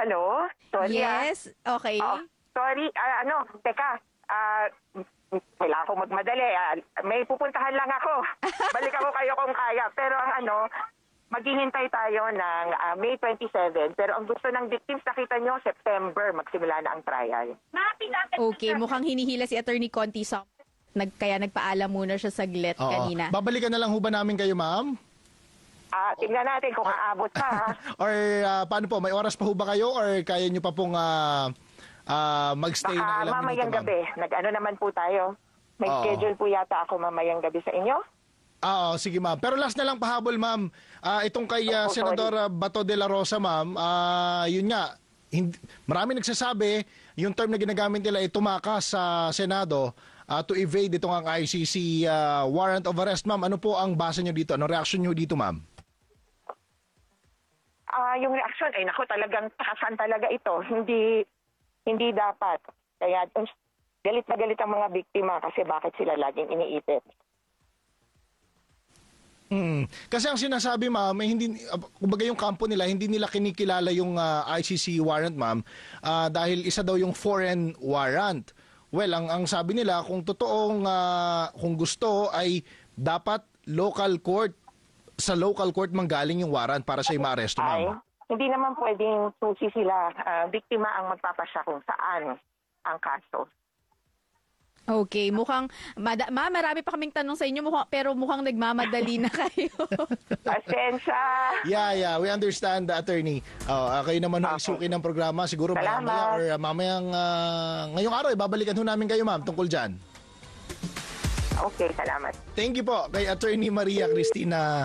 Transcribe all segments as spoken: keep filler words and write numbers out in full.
Hello? Sorry, ah. Yes, okay. Oh, sorry, ah, ano, teka. Ah, kailangan ko magmadali. Ah, may pupuntahan lang ako. Balik ako kayo kung kaya. Pero ang ano, maghihintay tayo ng ah, May twenty-seven. Pero ang gusto ng victims, nakita nyo, September, magsimula na ang trial. Okay, mukhang hinihila si Attorney Conti sa nag, kaya nagpaalam muna siya saglit Oo. kanina. Babalikan na lang ho ba namin kayo, ma'am? Ah, tingnan natin kung aabot pa. ha? Or ah, paano po? May oras pa ho ba kayo? Or kaya nyo pa pong ah, ah, magstay ng Baka ilang minuto, mamayang ma'am? gabi. Nag-ano naman po tayo. May Oo. schedule po yata ako mamayang gabi sa inyo. Ah, sige ma'am. Pero last na lang pahabol, ma'am. Ah, itong kay ah, Opo, Senadora Bato de la Rosa, ma'am, ah, yun nga, hindi, marami nagsasabi, yung term na ginagamit nila ay tumakas sa Senado ah, to evade itong ang I C C ah, warrant of arrest, ma'am. Ano po ang basa nyo dito? Anong reaction nyo dito, ma'am? Ah, yung reaction ay nako, talagang takasan talaga ito. Hindi hindi dapat. Kaya um, galit na galit ang mga biktima kasi bakit sila laging iniipit. Hmm. Kasi ang sinasabi, ma'am, eh, hindi, uh, kumbaga yung kampo nila, hindi nila kinikilala yung ah, I C C warrant, ma'am, ah, dahil isa daw yung foreign warrant. Well, ang, ang sabi nila, kung totoong, ah, kung gusto, ay dapat local court, sa local court manggaling yung warrant para siya maaresto, Ay, ma'am. hindi naman pwedeng susi sila. Ah, biktima ang magpapasya kung saan ang kaso. Okay, mukhang, mada, ma, marami pa kaming tanong sa inyo, mukhang, pero mukhang nagmamadali na kayo. Pasensya. Yeah, yeah, we understand, the attorney. Oh, ah, kayo naman ang Okay. isuki ng programa. Siguro Salamat. mamaya or ah, mamayang ah, ngayong araw, ibabalikan ho namin kayo, ma'am, tungkol dyan. Okay, salamat. Thank you po kay Attorney Maria Cristina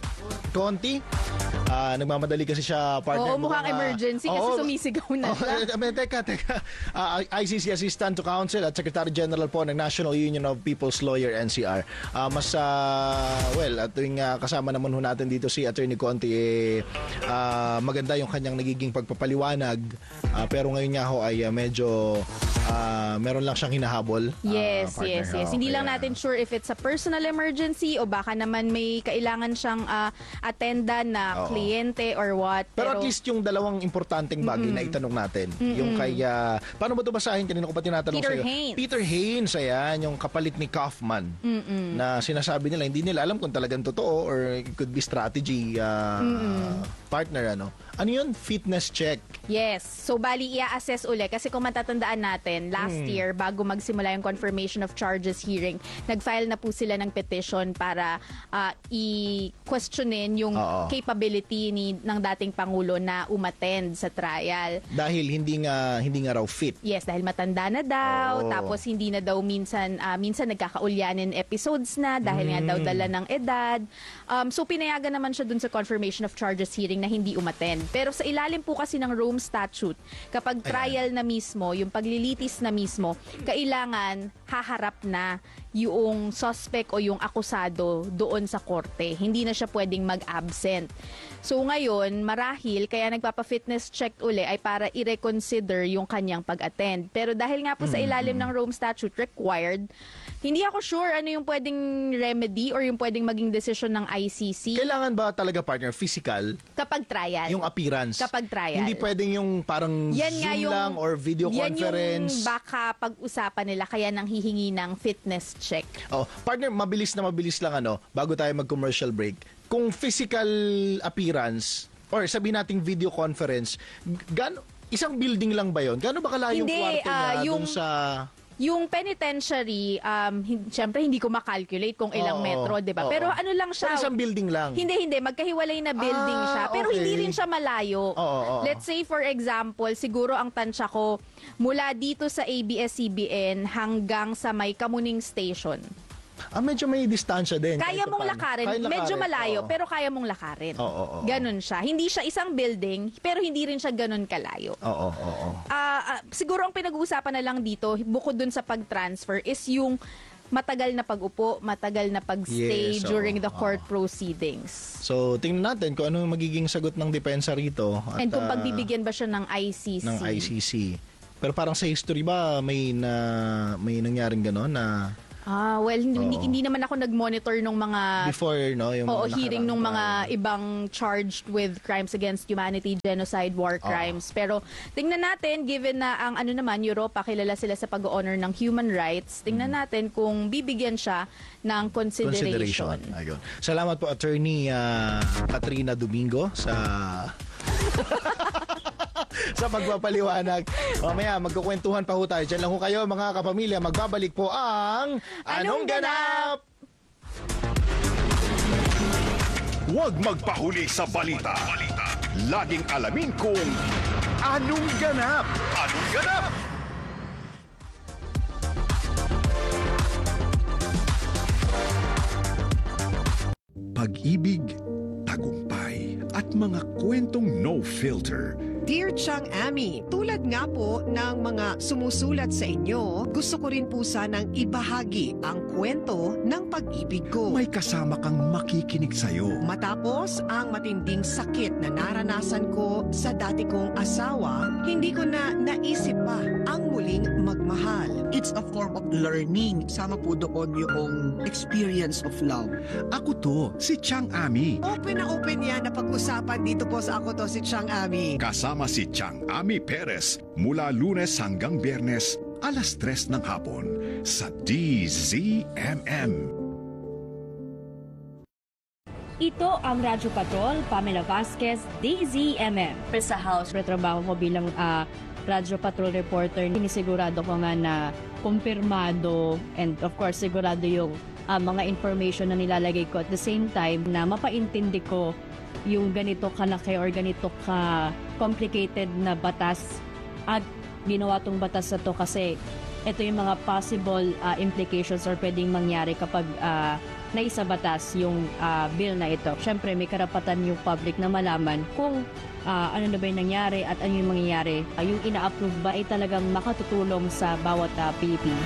Conti. Ah, nagmamadali kasi siya, partner. Oo, mukhang ah, emergency kasi oo. sumisigaw na Oh, siya. eh, eh, teka, teka. Ah, I C C Assistant to Counsel at Secretary General po ng National Union of People's Lawyer, N C R. Ah, mas, ah, well, at tuwing ah, kasama naman ho natin dito si Attorney Conti, eh, ah, maganda yung kanyang nagiging pagpapaliwanag. Ah, pero ngayon nga ho ay ah, medyo ah, meron lang siyang hinahabol. ah, Yes, partner. yes, yes. Oh, Hindi lang kaya- natin sure if it's a personal emergency o baka naman may kailangan siyang ah, attenda na Oo. kliyente or what. Pero, at least yung dalawang importanteng bagay na itanong natin. Yung kay, ah, paano ba ito basahin? Kanina ko pa tinatanong Peter sa'yo. Haynes. Peter Haynes, ayan, yung kapalit ni Kaufman. Na sinasabi nila, hindi nila alam kung talagang totoo or it could be strategy ah, partner, ano. Ano yun? Fitness check. Yes. So, bali, i-assess uli. Kasi kung matatandaan natin, last Hmm. year, bago magsimula yung confirmation of charges hearing, nag-file na po sila ng petition para ah, i-questionin yung Oo. capability ni, ng dating Pangulo na umattend sa trial. Dahil hindi nga, hindi nga raw fit. Yes, dahil matanda na daw, Oo. tapos hindi na daw minsan, ah, minsan nagkakaulyanin episodes na dahil nga daw Hmm. dala ng edad. Um, so, pinayagan naman siya dun sa confirmation of charges hearing na hindi umattend. Pero sa ilalim po kasi ng Rome Statute, kapag trial na mismo, yung paglilitis na mismo, kailangan haharap na yung suspect o yung akusado doon sa korte. Hindi na siya pwedeng mag-absent. So ngayon, marahil, kaya nagpapa-fitness check uli ay para i-reconsider yung kanyang pag-attend. Pero dahil nga po sa ilalim ng Rome Statute required, hindi ako sure ano yung pwedeng remedy or yung pwedeng maging decision ng I C C Kailangan ba talaga, partner, physical? kapag trial. Yung appearance? Kapag trial. Hindi pwedeng yung parang Yan Zoom nga yung, lang or video yan conference? yung baka pag-usapan nila kaya nang hihingi ng fitness check. Oh, partner, mabilis na mabilis lang ano, bago tayo mag-commercial break. Kung physical appearance or sabihin nating video conference, gano isang building lang ba 'yon? Gaano ba kalayo yung Hindi, kwarto niya ah, dun yung- sa Yung penitentiary, um, hin- syempre hindi ko makalculate kung ilang Oo, metro, di ba? oo. Pero ano lang siya, Pero isang building lang. Hindi, hindi. Magkahiwalay na building Ah, siya. Pero okay. hindi rin siya malayo. Oo, oo. Let's say, for example, siguro ang tansya ko, mula dito sa A B S C B N hanggang sa may Kamuning Station. Ah, medyo may distansya din. Kaya kahit mong paano. lakarin. Kaya Medyo lakarin, malayo, oo. pero kaya mong lakarin. Oo, oo, oo. Ganon siya. Hindi siya isang building, pero hindi rin siya ganon kalayo. Oo, oo, oo. Ah, ah, siguro ang pinag-uusapan na lang dito, bukod dun sa pag-transfer, is yung matagal na pag-upo, matagal na pag-stay Yes, oo, during the court oo. proceedings. So, tingnan natin kung ano yung magiging sagot ng depensa rito. At, And kung ah, pagbibigyan ba siya ng I C C. ng I C C. Pero parang sa history ba may na may nangyaring gano'n na Ah, well, hindi, hindi, Oo. hindi naman ako nag-monitor nung mga Before, no? Yung Oo, mga hearing nakaraang nung mga trial. ibang charged with crimes against humanity, genocide, war crimes. Pero tingnan natin, given na ang ano naman, Europa, kilala sila sa pag-honor ng human rights, tingnan natin kung bibigyan siya ng consideration. Ayun. Salamat po, Attorney ah, Katrina Domingo, sa sa pagpapaliwanag. Mamaya, magkukwentuhan pa ho tayo. Diyan lang ho kayo, mga kapamilya. Magbabalik po ang Anong Ganap? Huwag magpahuli sa balita. Laging alamin kung anong ganap. Anong ganap? Pag-ibig, tagumpay, at mga kwentong no filter. Dear Chang Ami, tulad nga po ng mga sumusulat sa inyo, gusto ko rin po sanang ibahagi ang kwento ng pag-ibig ko. May kasama kang makikinig sa'yo. Matapos ang matinding sakit na naranasan ko sa dati kong asawa, hindi ko na naisip pa ang muling magmahal. It's a form of learning. Sama po doon yung experience of love. Ako to, si Chang Ami. Open na open yan na pag-usapan dito po sa Ako To Si Chang Ami. Kasama si Chang Ami Perez mula Lunes hanggang Biyernes, alas tres ng hapon sa D Z M M. Ito ang Radyo Patrol, Pamela Vasquez, D Z M M. Sa house, retrabaho ko bilang ah, Radyo Patrol reporter. Sinisigurado ko nga na kumpirmado and of course sigurado yung ah, mga information na nilalagay ko. At the same time na mapaintindi ko yung ganito kalaki or ganito ka complicated na batas at ginawa tong batas na to kasi ito yung mga possible uh, implications or pwedeng mangyari kapag uh, naisa batas yung uh, bill na ito. Siyempre may karapatan yung public na malaman kung uh, ano na ba yung nangyari at ano yung mangyayari. Uh, yung ina-approve ba ay talagang makatutulong sa bawat uh, Pilipino.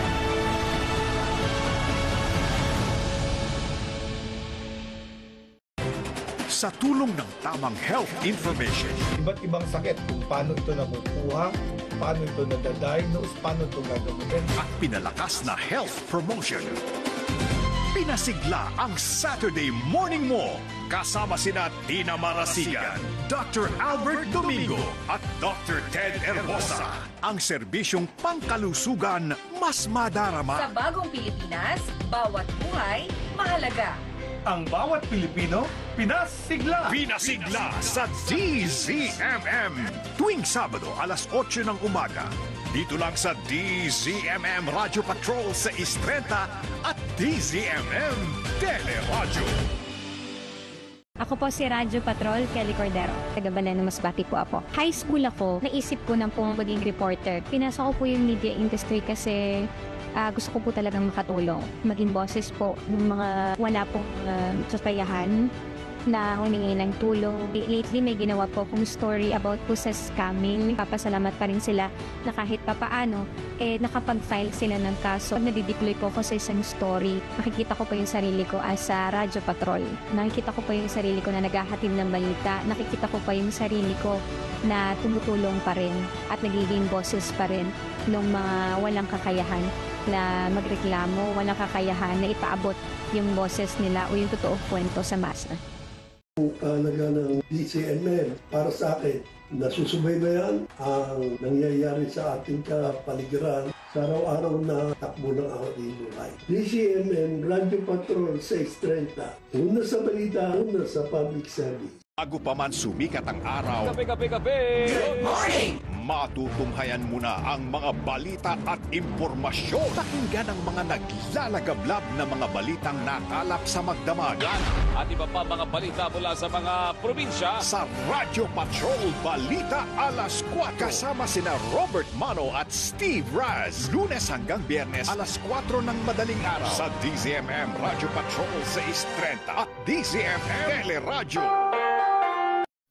Sa tulong ng tamang health information, Iba't ibang sakit kung paano ito nakukuha, paano ito nadadiagnose, paano ito gagamitin. at pinalakas na health promotion. Pinasigla ang Saturday Morning Mo kasama sina Tina Marasigan, Doctor Albert Domingo at Doctor Ted Herbosa. Ang serbisyong pangkalusugan mas madarama. Sa bagong Pilipinas, bawat buhay mahalaga. Ang bawat Pilipino, pinasigla! Pinasigla sa D Z M M tuwing Sabado alas otso ng umaga. Dito lang sa D Z M M Radio Patrol sa Istrenta at D Z M M Teleradyo. Ako po si Radyo Patrol, Kelly Cordero. Taga Baleno, Masbate po ako. High school ako, naisip ko na po maging reporter. Pinasok ko po yung media industry kasi uh, gusto ko po talagang makatulong. Maging boses po ng mga wala pong uh, sasayahan na humingi ng tulong. Lately, may ginawa po akong story about po sa scamming. Papasalamat pa rin sila na kahit papaano, eh, nakapag-file sila ng kaso. Pag nadideploy po ako sa isang story, nakikita ko po yung sarili ko as a Radyo Patrol. Nakikita ko po yung sarili ko na naghahatid ng balita. Nakikita ko pa yung sarili ko na tumutulong pa rin at nagiging boses pa rin ng mga walang kakayahan na magreklamo, walang kakayahan na ipaabot yung boses nila o yung totoong kwento sa masa. Kahalaga ng D Z M M para sa akin, nasusubaybayan ang nangyayari sa ating kapaligiran sa araw-araw na takbo ng ating buhay. D Z M M Radio Patrol six thirty. Una sa balita, una sa public service. Bago pa man sumikat ang araw, Kape, kape, kape! Good morning! Matutunghayan muna ang mga balita at impormasyon. Pakinggan ang mga naglalagablab na mga balitang nakalap sa magdamag. At iba pa mga balita mula sa mga probinsya. Sa Radio Patrol Balita Alas kwatro. Kasama sina Robert Mano at Steve Raz. Lunes hanggang Biyernes alas kwatro ng madaling araw. Sa D Z M M Radio Patrol sa six thirty at D Z M M Teleradyo.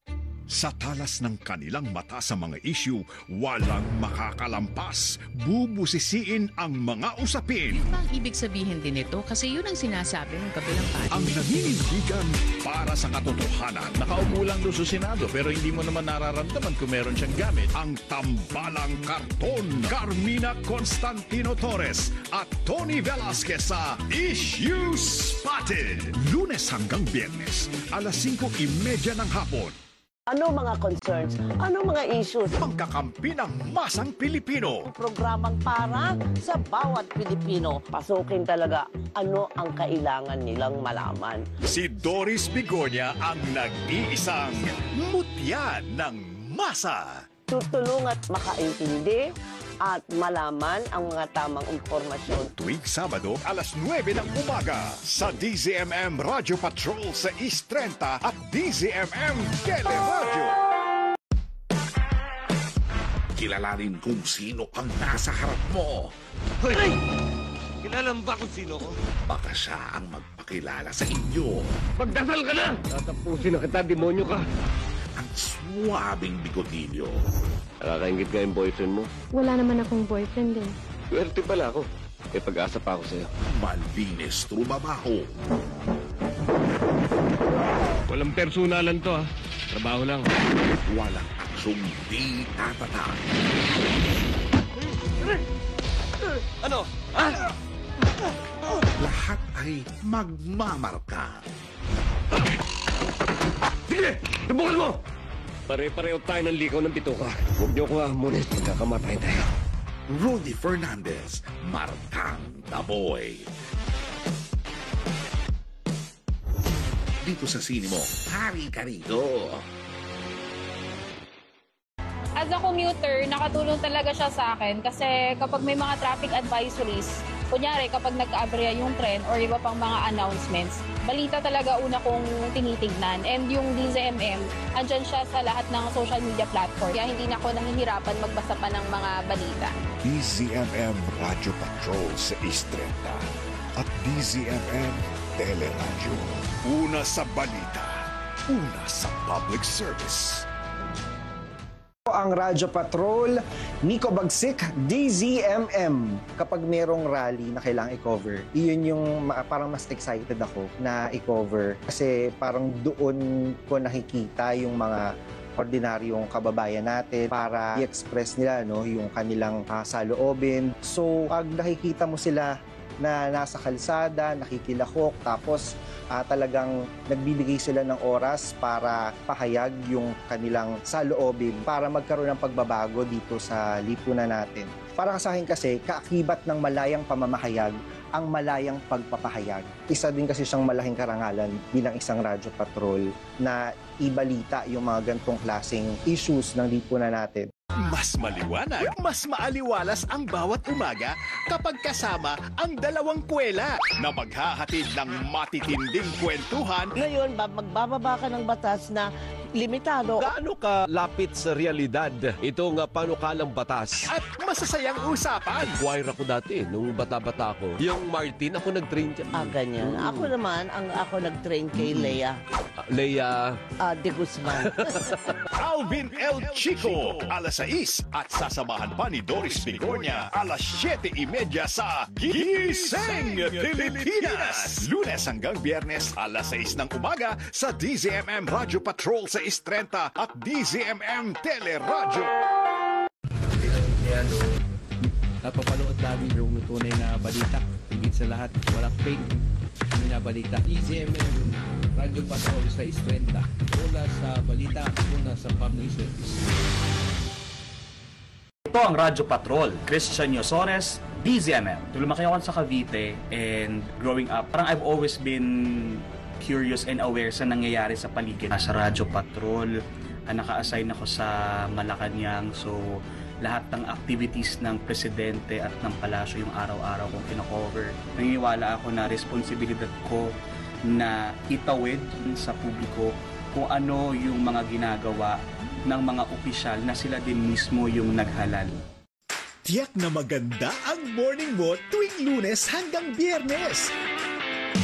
Sa talas ng kanilang mata sa mga issue, walang makakalampas. Bubusisiin ang mga usapin. Yun ba ang ibig sabihin din ito? Kasi yun ang sinasabi ng kabilang party. Ang naninindigan para sa katotohanan. Nakaupo lang doon sa Senado pero hindi mo naman nararamdaman kung meron siyang gamit. Ang tambalang karton. Carmina Constantino Torres at Tony Velasquez sa Issue Spotted. Lunes hanggang Biyernes, alas singko trenta ng hapon. Ano mga concerns? Ano mga issues? Pagkakampi ng masang Pilipino. Programang para sa bawat Pilipino. Pasukin talaga ano ang kailangan nilang malaman. Si Doris Bigonya ang nag-iisang mutya ng masa. Tutulong at makaintindi at malaman ang mga tamang impormasyon. Tuwing Sabado, alas nuwebe ng umaga sa D Z M M Radio Patrol sa East thirty at D Z M M Teleradyo. Kilalanin kung sino ang nasa harap mo. Hoy! Kilala mo ba kung sino ko? Baka siya ang magpakilala sa inyo. Magdasal ka na! Tatapusin na kita, demonyo ka. Ang swabing bigotilyo. Nakakaingit nga yung boyfriend mo. Wala naman akong boyfriend eh. Swerte pala ako. May pag-asa pa ako sa'yo. Malvines trumabaho. Walang personalan to ha. Trabaho lang. Walang aksyong di tatata. Ano? Ah! Lahat ay magmamarka. Sige! Subukan mo! Pare-pareho tayo ng likaw ng bituka. Huwag niyo ko hamunin. Magkakamatay tayo. Rudy Fernandez, Martang Daboy. Dito sa sine mo, hari ka rito. As a commuter, nakatulong talaga siya sa akin kasi kapag may mga traffic advisories, kunyari kapag nag-aaberya yung tren or iba pang mga announcements, balita talaga una kong tinitignan. And yung D Z M M, andyan siya sa lahat ng social media platform. Kaya hindi na ako nahihirapan magbasa pa ng mga balita. D Z M M Radio Patrol sa East thirty at D Z M M Teleradyo. Una sa balita, una sa public service. Ang Radyo Patrol, Nico Bagsik, D Z M M. Kapag merong rally na kailangang i-cover, iyon yung parang mas excited ako na i-cover. Kasi parang doon ko nakikita yung mga ordinaryong kababayan natin para i-express nila no, yung kanilang uh, saloobin. So, pag nakikita mo sila na nasa kalsada, nakikilahok, tapos uh, talagang nagbibigay sila ng oras para pahayag yung kanilang saloobin para magkaroon ng pagbabago dito sa lipunan natin. Para sa akin kasi, kaakibat ng malayang pamamahayag ang malayang pagpapahayag. Isa din kasi siyang malaking karangalan bilang isang radyo patrol na ibalita yung mga gantong klaseng issues ng lipunan natin. Mas maliwanag, mas maaliwalas ang bawat umaga kapag kasama ang dalawang kwela na maghahatid ng matitinding kwentuhan. Ngayon, magbababa ka ng batas na limitado. Gaano ka lapit sa realidad itong uh, panukalang batas? At masasayang usapan. Choir ako dati, nung bata-bata ako. Yung Martin, ako nag-train dyan. Ah, ganyan. Mm. Ako naman, ang ako nag-train kay Lea. Uh, Lea? Uh, de Guzman. Alvin El Chico, alas sais. At sasamahan pa ni Doris Bigonya, alas siyete trenta sa Gising Pilipinas. Lunes hanggang Biyernes, alas sais ng umaga sa D Z M M Radio Patrol sa East thirty at D Z M M Teleradyo. Napapanood namin yung tunay na balita. Higit sa lahat, walang fake na balita. D Z M M Radio Patrol sa East thirty. Una sa balita, una sa public service. Ito ang Radyo Patrol, Christian Yosores, D Z M M. Lumaki ako sa Cavite and growing up, parang I've always been curious and aware sa nangyayari sa paligid. Sa Radyo Patrol, naka-assign ako sa Malacanang, so lahat ng activities ng presidente at ng palasyo yung araw-araw kong kino-cover. Naniniwala ako na responsibilidad ko na itawid sa publiko kung ano yung mga ginagawa ng mga opisyal na sila din mismo yung naghalal. Tiyak na maganda ang morning mo tuwing Lunes hanggang Biyernes.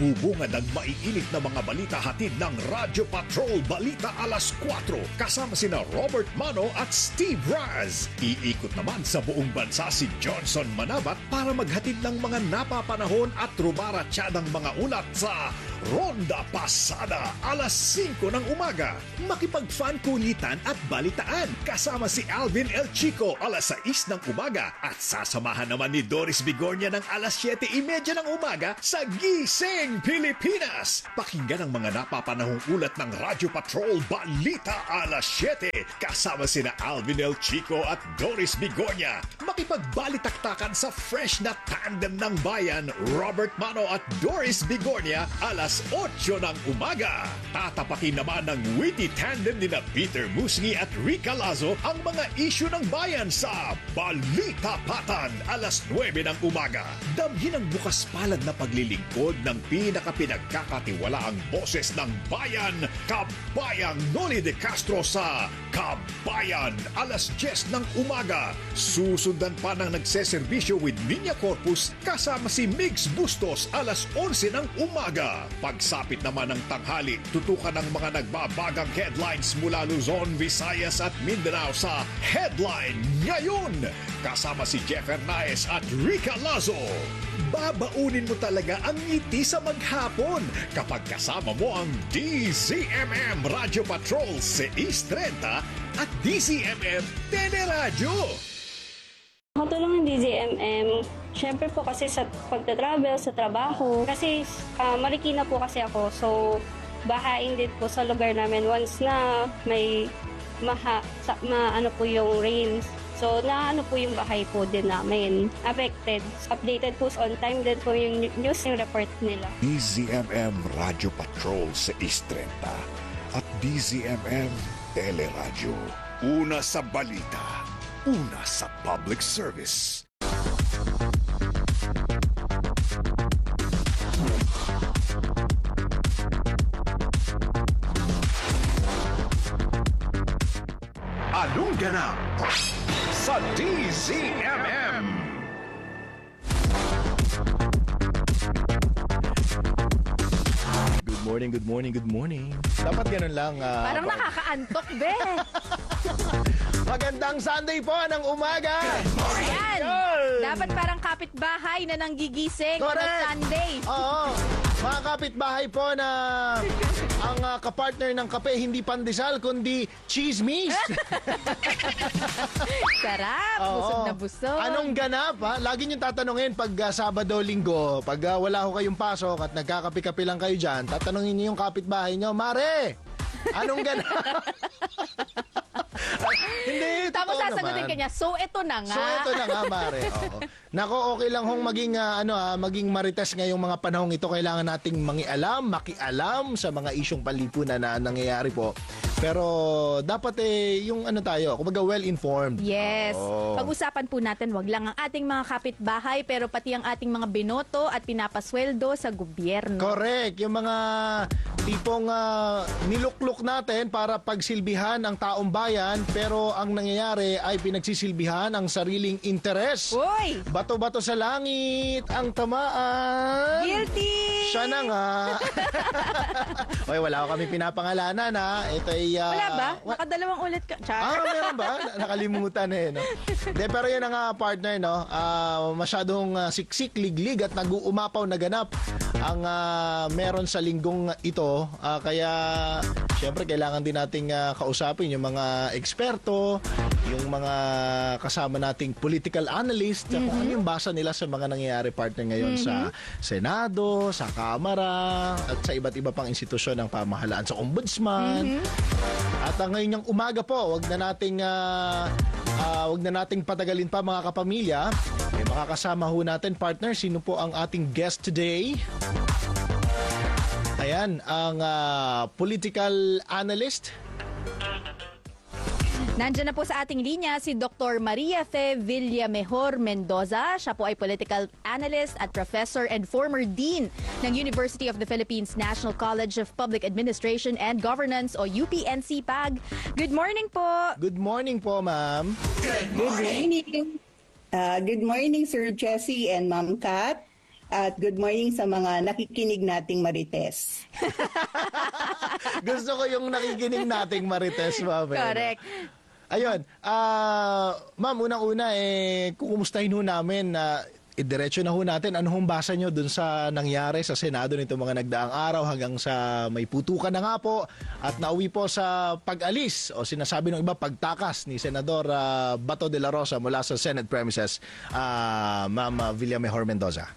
Magbubungad ang maiinit na mga balita hatid ng Radyo Patrol Balita alas kwatro kasama sina Robert Mano at Steve Raz. Iikot naman sa buong bansa si Johnson Manabat para maghatid ng mga napapanahon at rumaratsyadang mga ulat sa Ronda Pasada alas singko ng umaga. Makipag-fan kulitan at balitaan kasama si Alvin El Chico alas sais ng umaga at sasamahan naman ni Doris Bigornia ng alas siyete trenta ng umaga sa Gising Pilipinas. Pakinggan ang mga napapanahong ulat ng Radyo Patrol Balita alas siyete kasama sina Alvin El Chico at Doris Bigornia. Makipagbalitaktakan sa fresh na tandem ng bayan Robert Mano at Doris Bigornia alas otso ng umaga. Tatapakin naman ng witty tandem nina Peter Musngi at Rica Lazo ang mga isyu ng bayan sa Balita Patan alas nuwebe ng umaga. Damhin ang bukas palad na paglilingkod ng pinakapinagkakatiwalaang boses ng bayan, Kabayang Noli de Castro sa Kabayan alas diyes ng umaga. Susundan pa ng nagseserbisyo with Niña Corpus kasama si Migs Bustos alas onse ng umaga. Pagsapit naman ng tanghali, tutukan ng mga nagbabagang headlines mula Luzon, Visayas at Mindanao sa Headline Ngayon. Kasama si Jeff Hernaez at Rica Lazo. Babaunin mo talaga ang ngiti sa maghapon kapag kasama mo ang D Z M M Radio Patrol sais trenta at D Z M M Teleradyo. Makatulong ng D Z M M, syempre po kasi sa pagta-travel, sa trabaho. Kasi uh, Marikina po kasi ako, so bahain din po sa lugar namin once na may maha, sa, ma, ano po yung rains. So, na ano po yung bahay po din namin. Affected. Updated po on time din po yung news yung report nila. D Z M M Radio Patrol sais trenta at D Z M M Teleradyo. Una sa balita, una sa public service. Anong ganap sa D Z M M? Good morning, good morning, good morning. Dapat ganun lang. Uh, Parang nakakaantok, be. Magandang Sunday po ng umaga. Yan. Dapat parang kapitbahay na nanggigising on Sunday. Oo. Mga kapitbahay po na ang uh, kapartner ng kape hindi pandesal kundi chismis. Sarap. Oo. Busog na busog. Anong ganap ha? Lagi niyong tatanungin pag uh, Sabado, Linggo, pag uh, wala ho kayong pasok at nagkakape-kape lang kayo dyan, tatanungin niyo yung kapitbahay niyo, Mare, anong ganap? Hindi, tapos totoo sasagutin naman. kanya, so eto na nga. So ito na nga, Mare. Oo. Nako, okay lang hong maging uh, ano ah, maging marites ngayong mga panahong ito. Kailangan nating mangialam, makialam sa mga isyong panlipunan na nangyayari po. Pero dapat eh yung ano tayo, kumbaga well-informed. Yes. Oo. Pag-usapan po natin, wag lang ang ating mga kapitbahay, pero pati ang ating mga binoto at pinapasweldo sa gobyerno. Correct. Yung mga tipong uh, nilukluk natin para pagsilbihan ang taong bayan, pero ang nangyayari ay pinagsisilbihan ang sariling interes. Uy! Bato-bato sa langit ang tamaan. Guilty! Siya na nga. Oy, wala ko kami pinapangalanan ha. Ito ay... Uh, wala ba? Nakadalawang ulit ka. Char. Ah, meron ba? Nakalimutan eh. No? De, pero yan ang uh, partner, no? Uh, masyadong uh, siksik, liglig at nag-uumapaw na ganap ang uh, meron sa linggong ito. Uh, kaya, syempre, kailangan din nating uh, kausapin yung mga eksperto, yung mga kasama nating political analyst, mm-hmm. kung ano yung basa nila sa mga nangyayari, partner, ngayon mm-hmm. sa Senado, sa Kamara, at sa iba't iba pang institusyon ng pamahalaan, sa Ombudsman. Mm-hmm. At uh, ngayon yung umaga po, wag na nating uh, uh, wag na nating patagalin pa mga kapamilya. Eh, makakasama ho natin, partner, sino po ang ating guest today? Ayan, ang uh, political analyst. Nandiyan na po sa ating linya si Doctor Maria Fe Villamejor Mendoza. Siya po ay political analyst at professor and former dean ng University of the Philippines National College of Public Administration and Governance o U P N C P A G. Good morning po. Good morning po, ma'am. Good morning. Uh, good morning, Sir Jesse and Ma'am Kat. at good morning sa mga nakikinig nating Marites. Gusto ko yung nakikinig nating Marites, ma'am. Correct. Ayun, ah, ma'am, unang-una, eh, kukumustahin ho namin na idiretso na ho natin. Ano hong basa nyo dun sa nangyari sa Senado nito mga nagdaang araw hanggang sa may putukan na nga po at nauwi po sa pag-alis o sinasabi ng iba pagtakas ni Senador uh, Bato de la Rosa mula sa Senate premises, uh, Ma'am Villamejor Mendoza.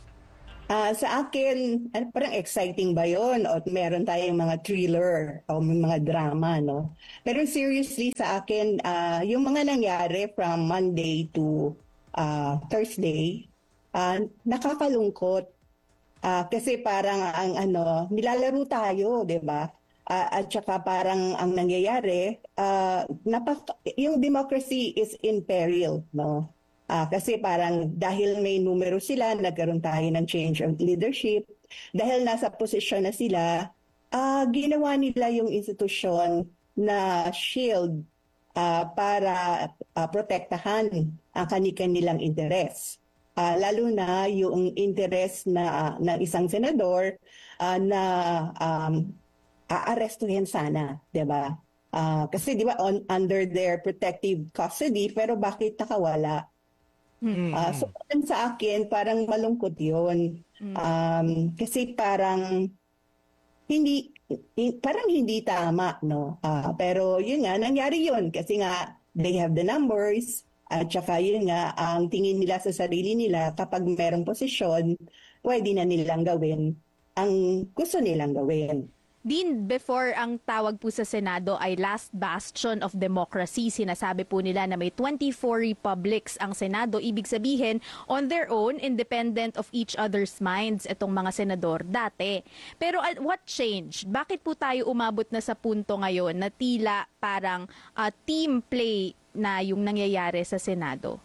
Uh, sa akin, ano, parang exciting ba yun? O meron tayong mga thriller o mga drama, no? Pero seriously, sa akin, uh, yung mga nangyari from Monday to uh, Thursday, uh, nakakalungkot. Uh, kasi parang ang ano, nilalaro tayo, di ba? Uh, at saka parang ang nangyayari, uh, napak- yung democracy is in peril, no? Uh, kasi parang dahil may numero sila, nagkaroon tayo ng change of leadership. Dahil nasa posisyon na sila, uh, ginawa nila yung institusyon na shield uh, para uh, protektahan ang kanilang interes. Uh, lalo na yung interes na, uh, ng isang senador uh, na um, aarestuhin sana, di ba? Uh, kasi di ba on, under their protective custody, pero bakit nakawala? Uh, so sa akin, parang malungkot yun. Um, kasi parang hindi, parang hindi tama, no? Uh, pero yun nga, nangyari yun. Kasi nga, they have the numbers. At saka yun nga, ang tingin nila sa sarili nila, kapag merong posisyon, pwede na nilang gawin ang gusto nilang gawin. Din, before ang tawag po sa Senado ay last bastion of democracy, sinasabi po nila na may twenty-four republics ang Senado. Ibig sabihin, on their own, independent of each other's minds, itong mga senador dati. Pero uh, what changed? Bakit po tayo umabot na sa punto ngayon na tila parang uh, team play na yung nangyayari sa Senado?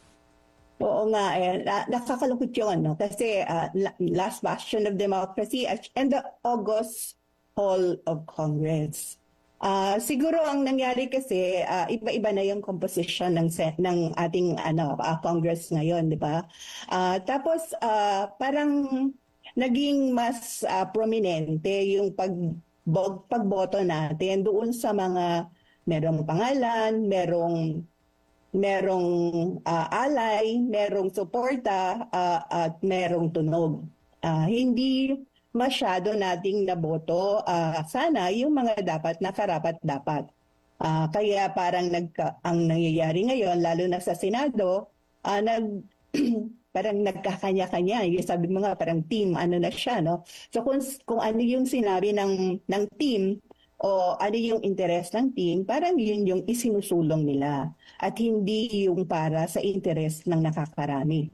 Oo nga, eh, nakakalungkot yun, no? Kasi uh, last bastion of democracy and the August Hall of Congress. Uh, siguro ang nangyari kasi uh, iba-iba na yung composition ng ng ating ano uh, Congress ngayon, di ba? Uh, tapos uh, parang naging mas uh, prominente yung pag pagboto natin doon sa mga merong pangalan, merong merong uh, alay, merong suporta uh, at merong tunog. Uh, hindi masyado nating naboto uh, sana yung mga dapat na karapat-dapat. Uh, kaya parang nagka, ang nangyayari ngayon, lalo na sa Senado, uh, nag, parang nagkakanya-kanya. Yung sabi mo nga, parang team, ano na siya, no? So kung, kung ano yung sinabi ng, ng team o ano yung interes ng team, parang yun yung isinusulong nila at hindi yung para sa interes ng nakakarami.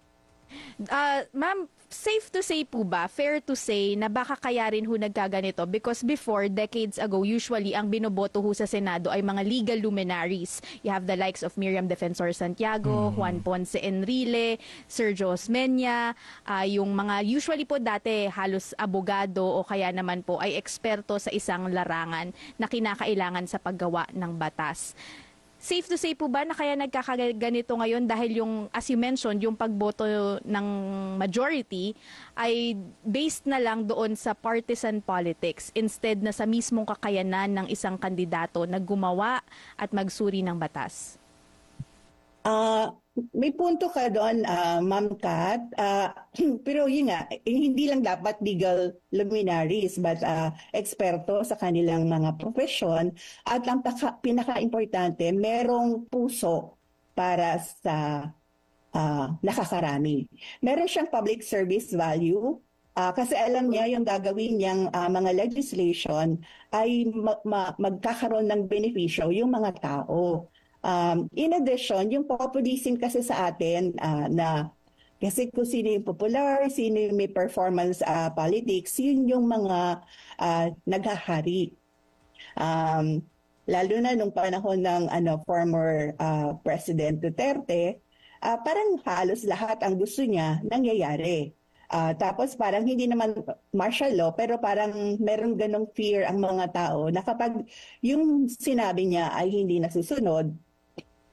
Uh, ma'am, safe to say po ba, fair to say na baka kaya rin ho nagkaganito because before, decades ago, usually ang binoboto ho sa Senado ay mga legal luminaries. You have the likes of Miriam Defensor Santiago, mm. Juan Ponce Enrile, Sergio Osmeña, uh, yung mga usually po dati halos abogado o kaya naman po ay eksperto sa isang larangan na kinakailangan sa paggawa ng batas. Safe to say po ba na kaya nagkakaganito ngayon dahil yung, as you mentioned, yung pagboto ng majority ay based na lang doon sa partisan politics instead na sa mismong kakayanan ng isang kandidato na gumawa at magsuri ng batas? Uh, may punto ka doon, uh, Ma'am Kat. Uh, pero yun nga, hindi lang dapat legal luminaries but uh, eksperto sa kanilang mga profesyon. At ang pinaka-importante, merong puso para sa uh, nakakarami. Meron siyang public service value. Uh, kasi alam niya yung gagawin niyang uh, mga legislation ay ma- ma- magkakaroon ng benepisyo yung mga tao. Um, in addition, yung populism kasi sa atin uh, na kasi kung sino yung popular, sino yung may performance uh, politics, yun yung mga uh, naghahari. Um, lalo na nung panahon ng ano, former uh, President Duterte, uh, parang halos lahat ang gusto niya nangyayari. Uh, tapos parang hindi naman martial law, pero parang meron ganong fear ang mga tao na kapag yung sinabi niya ay hindi nasusunod,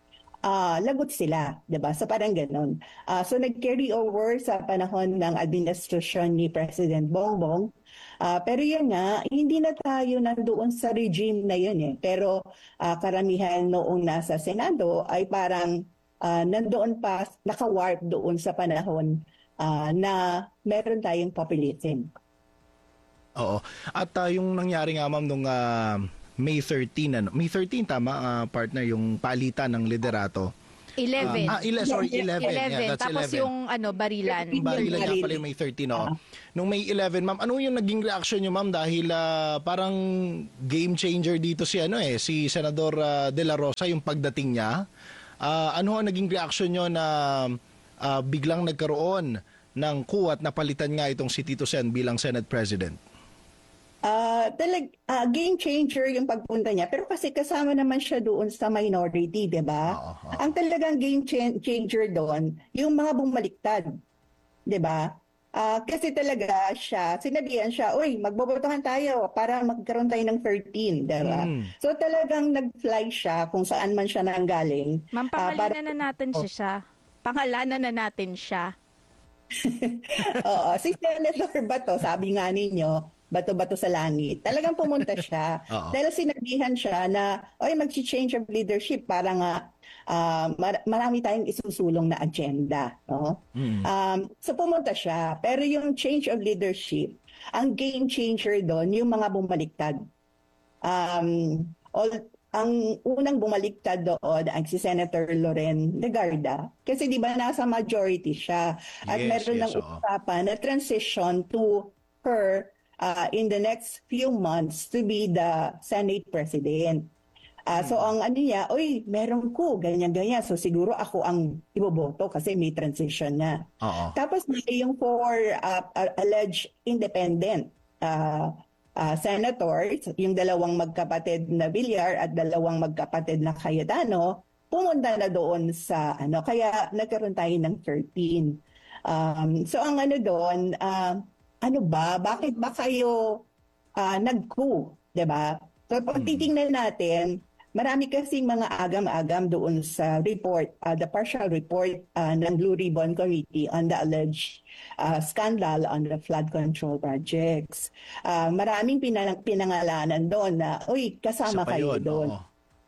uh, lagot sila, 'di ba? So parang ganoon. Uh, so nag-carry over sa panahon ng administrasyon ni President Bongbong. Uh, pero yun nga, hindi na tayo nandoon sa regime na yun eh. Pero uh, karamihan noong nasa Senado ay parang uh, nandoon pa, naka-warp doon sa panahon uh, na meron tayong populism. Oo. At uh, yung nangyari nga ma'am nung uh, May thirteenth, ano? May thirteenth tama, uh, partner, yung palitan ng liderato. eleven. Um, ah, ele- sorry, eleven. eleven. Yeah, that's Tapos eleven. yung ano, barilan. Barilan nga pala yung May thirteenth. Oh. Nung May eleven, ma'am, ano yung naging reaction nyo, ma'am? Dahil uh, parang game changer dito si ano eh, si Senador uh, De La Rosa, yung pagdating niya. Uh, ano ang naging reaction nyo na uh, biglang nagkaroon ng coup at napalitan nga itong si Tito Sen bilang Senate President? Uh, talag, uh, game changer yung pagpunta niya. Pero kasi kasama naman siya doon sa minority, di ba? Ang talagang game ch- changer doon, yung mga bumaliktad. Di ba? Uh, kasi talaga siya, sinabihan siya, uy, magbobotohan tayo para magkaroon tayo ng thirteen, di ba? Mm. So talagang nag-fly siya kung saan man siya nanggaling. Ma'am, pangalanan uh, para... na natin siya siya. Pangalanan na natin siya. Oo, si Senator Bato, sabi nga ninyo, bato-bato sa langit. Talagang pumunta siya. Dahil sinabihan siya na, oy, mag-change of leadership para nga uh, mar- marami tayong isusulong na agenda. No? Mm. Um, so pumunta siya. Pero yung change of leadership, ang game changer doon, yung mga bumaliktad. Um, all, ang unang bumaliktad doon ang si Senator Loren Legarda. Kasi di ba nasa majority siya. At yes, meron yes, ng usapan na transition to her Uh, in the next few months to be the Senate President. Uh, hmm. So ang ano niya, oy, meron ko, ganyan-ganyan. So siguro ako ang iboboto kasi may transition na. Uh-oh. Tapos yung for uh, uh, alleged independent uh, uh, senators, yung dalawang magkapatid na Villar at dalawang magkapatid na Cayetano, pumunta na doon sa ano, kaya nagkaroon tayo ng thirteen. Um, so ang ano doon, uh, ano ba? Bakit ba kayo uh, nag-coup? Diba? So pag titingnan natin, marami kasing mga agam-agam doon sa report, uh, the partial report uh, ng Blue Ribbon Committee on the alleged uh, scandal on the flood control projects. Uh, maraming pinang- pinangalanan doon na, uy, kasama kayo doon. No?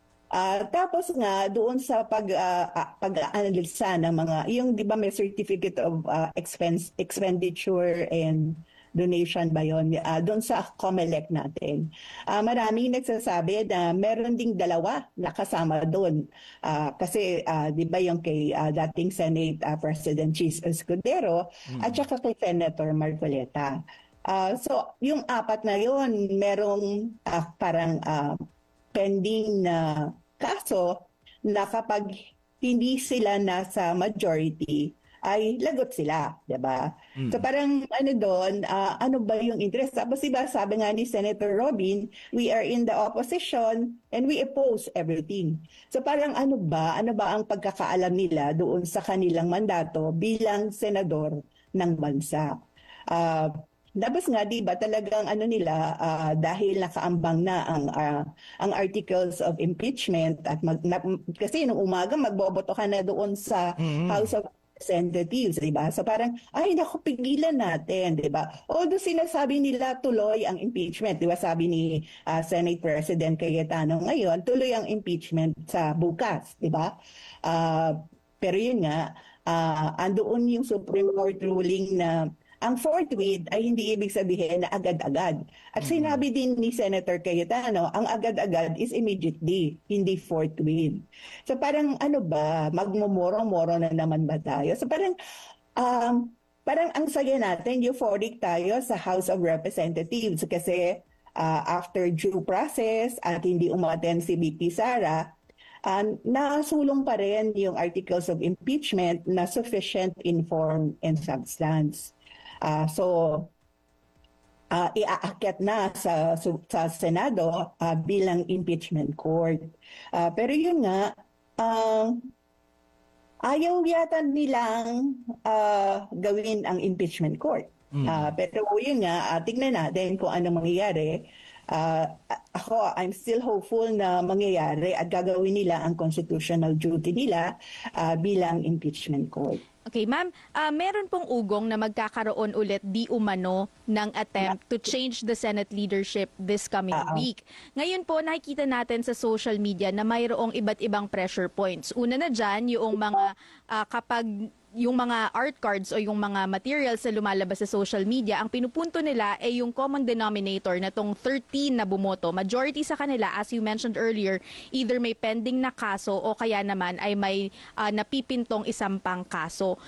Uh, tapos nga doon sa pag uh, pag-analisa ng mga yung 'di ba may certificate of uh, expense expenditure and donation ba yun uh, doon sa COMELEC natin. Uh, maraming nagsasabi na meron ding dalawa na kasama doon. Uh, kasi uh, 'di ba yung kay uh, dating Senate uh, President Chis Escudero mm. at saka kay Senator Marcoleta. Uh, so yung apat na yun merong uh, parang uh, pending na kaso na kapag hindi sila nasa majority ay lagot sila, 'di ba? Mm. So parang ano doon, uh, ano ba yung interest? Tapos diba, sabi nga ni Senator Robin, we are in the opposition and we oppose everything. So parang ano ba, ano ba ang pagkakaalam nila doon sa kanilang mandato bilang senador ng bansa? Uh, Dabas nga, di ba, talagang ano nila, uh, dahil nakaambang na ang uh, ang articles of impeachment at mag, na, kasi nung umaga magboboto ka na doon sa mm-hmm. House of Representatives, di ba? So parang, ay, naku, pigilan natin, di ba? Although sinasabi nila tuloy ang impeachment, di ba? Sabi ni uh, Senate President Cayetano ngayon, tuloy ang impeachment sa bukas, di ba? Uh, pero yun nga, uh, andoon yung Supreme Court ruling na ang forthwith ay hindi ibig sabihin na agad-agad. At mm-hmm. sinabi din ni Senator Cayetano, ang agad-agad is immediately, hindi forthwith. So parang ano ba, magmumuro-muro na naman ba tayo? So parang, um, parang ang saya natin, euphoric tayo sa House of Representatives kasi uh, after due process at hindi umaten si V P Sara, uh, nasulong pa rin yung articles of impeachment na sufficient in form and substance. Uh, so, uh, iaakyat na sa, sa Senado uh, bilang impeachment court. Uh, pero yun nga, uh, ayaw yata nilang uh, gawin ang impeachment court. Mm. Uh, pero yun nga, uh, tignan natin kung ano mangyayari. uh, ako, I'm still hopeful na mangyayari at gagawin nila ang constitutional duty nila uh, bilang impeachment court. Okay, ma'am, uh, meron pong ugong na magkakaroon ulit di umano ng attempt to change the Senate leadership this coming Uh-oh. week. Ngayon po, nakikita natin sa social media na mayroong iba't ibang pressure points. Una na dyan, yung mga uh, kapag yung mga art cards o yung mga materials na lumalabas sa social media, ang pinupunto nila ay yung common denominator na tong thirteen na bumoto. Majority sa kanila, as you mentioned earlier, either may pending na kaso o kaya naman ay may uh, napipintong isampang kaso.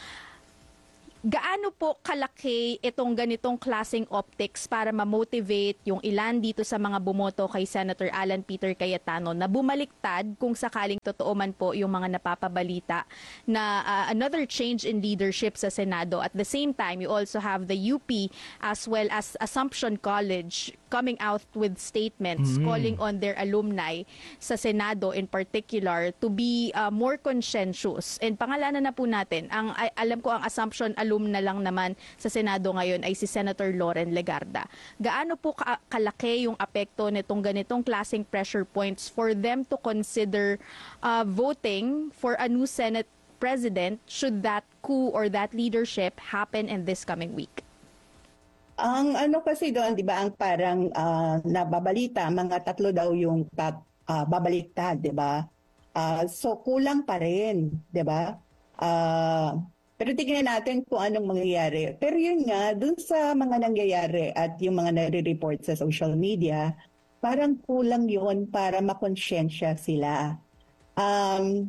Gaano po kalaki itong ganitong klaseng optics para ma-motivate yung ilan dito sa mga bumoto kay Senator Alan Peter Cayetano na bumaliktad kung sakaling totoo man po yung mga napapabalita na uh, another change in leadership sa Senado? At the same time, you also have the U P as well as Assumption College coming out with statements mm-hmm. calling on their alumni sa Senado in particular to be uh, more conscientious. And pangalanan na po natin, ang alam ko ang Assumption alumna lang naman sa Senado ngayon ay si Senator Loren Legarda. Gaano po ka- kalaki yung apekto nitong ganitong klaseng pressure points for them to consider uh, voting for a new Senate President should that coup or that leadership happen in this coming week? Ang ano kasi doon, di ba, ang parang uh, nababalita, mga tatlo daw yung tat, uh, babaliktad, di ba? Uh, so kulang pa rin, di ba? Uh, pero tingnan natin kung anong mangyayari. Pero yun nga, dun sa mga nangyayari at yung mga nare-report sa social media, parang kulang yun para makonsyensya sila. Um,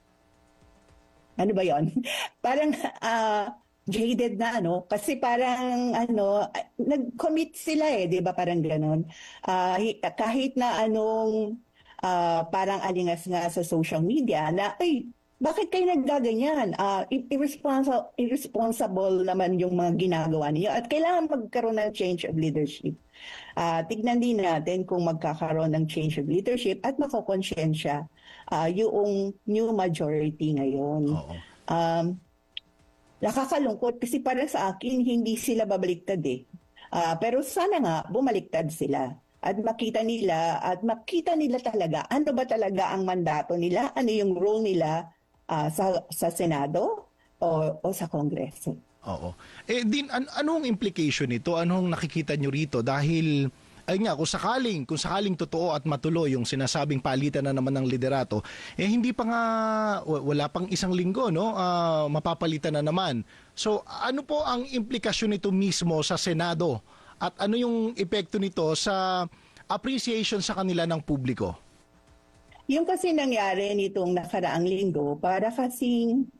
ano ba yun? parang... Uh, jaded na, ano, kasi parang ano, nag-commit sila eh, 'di ba, parang gano'n. Uh, kahit na anong uh, parang alingas nga sa social media na ay bakit kayo naggaganyan? Uh, irresponsible, irresponsible naman yung mga ginagawa niyo at kailangan magkaroon ng change of leadership. Uh, tignan din natin kung magkakaroon ng change of leadership at makokonsensya uh, yung new majority ngayon. Oo. Um, Nakakalungkot kasi para sa akin, hindi sila babaliktad eh. Uh, pero sana nga, bumaliktad sila. At makita nila, at makita nila talaga, ano ba talaga ang mandato nila, ano yung role nila uh, sa, sa Senado o, o sa Kongreso. Oo. Eh, din, an- anong implication nito? Anong nakikita nyo rito? Dahil... ay nga, kung sakaling, kung sakaling totoo at matuloy yung sinasabing palitan na naman ng liderato, eh hindi pa nga, wala pang isang linggo, no? Uh, mapapalitan na naman. So, ano po ang implikasyon nito mismo sa Senado? At ano yung epekto nito sa appreciation sa kanila ng publiko? Yung kasi nangyari nitong nakaraang linggo, para kasing,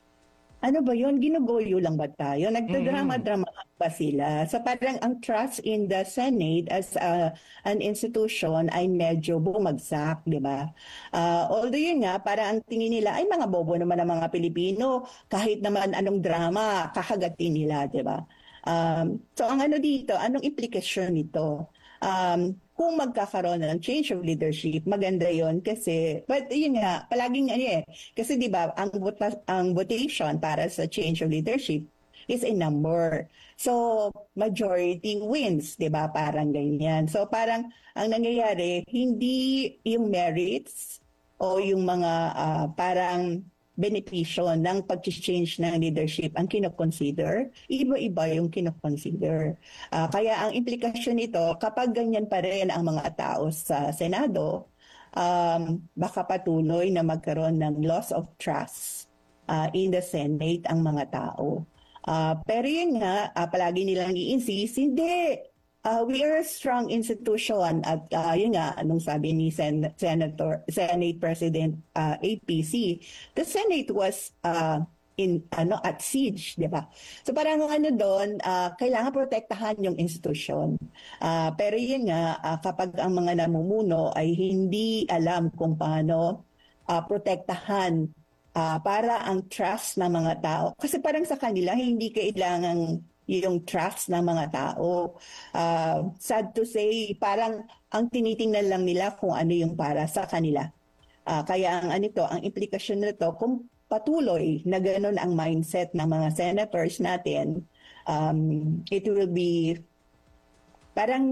ano ba yun? Ginugoyo lang ba tayo? Nagdadrama-drama ba sila? So parang ang trust in the Senate as a, an institution ay medyo bumagsak, di ba? Uh, although yun nga, parang ang tingin nila, ay mga bobo naman ang mga Pilipino, kahit naman anong drama, kakagatin nila, di ba? Um, so ang ano dito, anong implikasyon nito? Um, kung magkakaroon ng change of leadership, maganda yon kasi, but yun nga, palaging ano eh, kasi di ba ang, ang votation para sa change of leadership is a number. So, majority wins, di ba? Parang ganyan. So, parang ang nangyayari, hindi yung merits o yung mga uh, parang benepisyo ng pag-change ng leadership ang kinoconsider, iba-iba yung kinoconsider. Uh, kaya ang implikasyon nito, kapag ganyan pa rin ang mga tao sa Senado, um, baka patuloy na magkaroon ng loss of trust uh, in the Senate ang mga tao. Uh, pero yun nga, uh, palagi nilang i-insist, hindi. Uh, we are a strong institution at uh, yun nga, anong sabi ni Sen- Senator, Senate President uh, A P C, the Senate was uh, in ano at siege, di ba? So parang ano doon, uh, kailangan protektahan yung institution. Uh, pero yun nga, uh, kapag ang mga namumuno ay hindi alam kung paano uh, protektahan uh, para ang trust ng mga tao. Kasi parang sa kanila, hindi kailangang yung trust ng mga tao. Uh, sad to say, parang ang tinitingnan lang nila kung ano yung para sa kanila. Uh, kaya ang anito, ang implikasyon nito, kung patuloy na gano'n ang mindset ng mga senators natin, um, it will be parang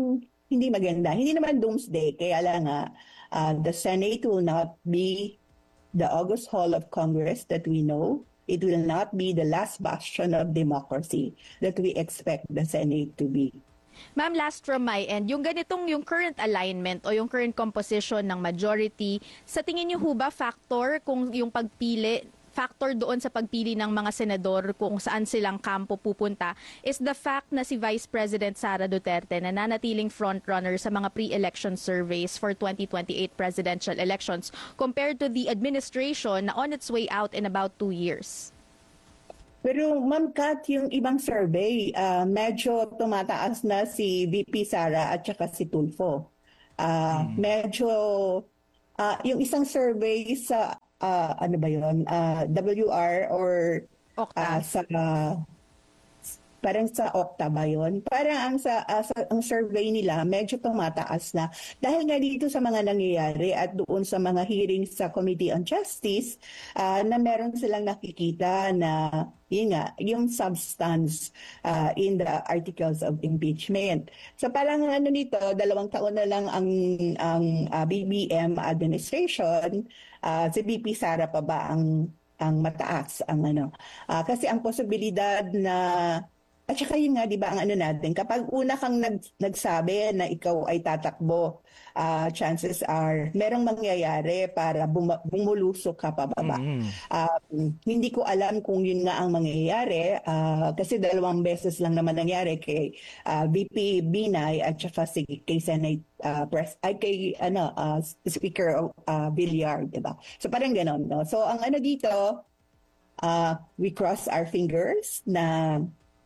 hindi maganda. Hindi naman doomsday, kaya lang nga, uh, the Senate will not be the August Hall of Congress that we know. It will not be the last bastion of democracy that we expect the Senate to be. Ma'am, last from my end, yung ganitong yung current alignment o yung current composition ng majority, sa tingin niyo ho ba factor kung yung pagpili factor doon sa pagpili ng mga senador kung saan silang kampo pupunta is the fact na si Vice President Sara Duterte na nanatiling frontrunner sa mga pre-election surveys for twenty twenty-eight presidential elections compared to the administration na on its way out in about two years? Pero Ma'am Kat, yung ibang survey, uh, medyo tumataas na si V P Sara at saka si Tulfo. Uh, hmm. Medyo, uh, yung isang survey sa Uh, ano ba yun? Uh, W R or uh, sa uh, parang sa Okta ba yun? Parang ang, sa, uh, sa, ang survey nila medyo tumataas na. Dahil nga dito sa mga nangyayari at doon sa mga hearings sa Committee on Justice, uh, na meron silang nakikita na yun nga, yung substance uh, in the articles of impeachment. So parang ano nito, dalawang taon na lang ang, ang uh, B B M administration, uh, si V P Sara pa ba ang, ang mataas? Ang ano? Uh, kasi ang posibilidad na at saka yun nga, di ba, ang ano natin, kapag una kang nag, nagsabi na ikaw ay tatakbo, uh, chances are, merong mangyayari para bum- bumulusok ka pababa. Mm-hmm. Uh, hindi ko alam kung yun nga ang mangyayari, uh, kasi dalawang beses lang naman nangyari kay uh, V P Binay at saka si, kay Senate uh, Press, ay kay ano, uh, Speaker uh, Villar, di ba? So parang ganon, no? So ang ano dito, uh, we cross our fingers na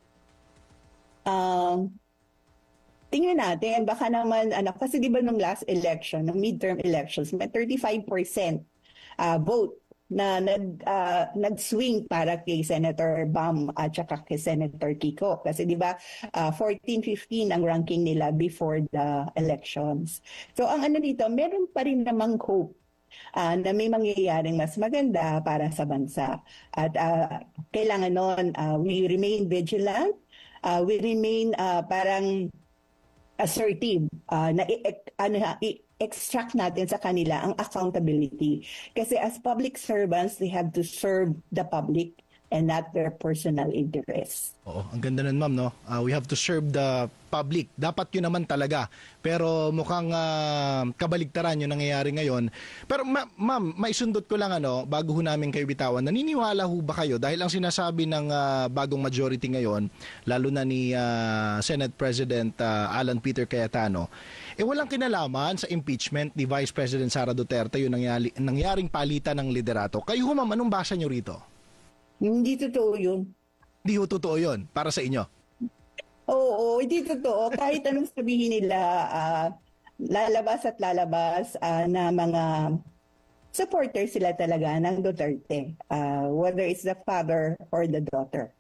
Um, tingnan natin, baka naman, ano, kasi di ba nung last election, ng midterm elections, may thirty-five percent uh, vote na nag, uh, nag-swing para kay Senator Bam at saka kay Senator Kiko. Kasi di ba, uh, fourteen fifteen ang ranking nila before the elections. So ang ano dito, meron pa rin namang hope Uh, na may mangyayaring mas maganda para sa bansa. At uh, kailangan nun, uh, we remain vigilant, uh, we remain uh, parang assertive, uh, na i- ano, i-extract natin sa kanila ang accountability. Kasi as public servants, they have to serve the public and not their personal interests. Oo, ang ganda nun, ma'am, no? Uh, we have to serve the public. Dapat yun naman talaga. Pero mukhang uh, kabaligtaran yung nangyayari ngayon. Pero ma- ma'am, maisundot ko lang ano, bago ho namin kayo bitawan, naniniwala ho ba kayo? Dahil ang sinasabi ng uh, bagong majority ngayon, lalo na ni uh, Senate President uh, Alan Peter Cayetano, eh walang kinalaman sa impeachment ni Vice President Sara Duterte yung nangyari, nangyaring palitan ng liderato. Kayo ho, ma'am, anong basa nyo rito? Hindi totoo yun. Hindi ho totoo yun para sa inyo? Oo, hindi totoo. Kahit anong sabihin nila, uh, lalabas at lalabas uh, na mga supporters sila talaga ng Duterte. Uh, whether it's the father or the daughter.